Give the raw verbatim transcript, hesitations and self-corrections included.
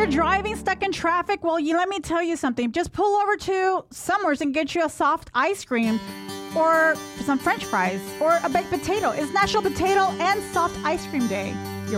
you're driving stuck in traffic, well, you let me tell you something. Just pull over to Summers and get you a soft ice cream or some French fries or a baked potato. It's National Potato and Soft Ice Cream Day.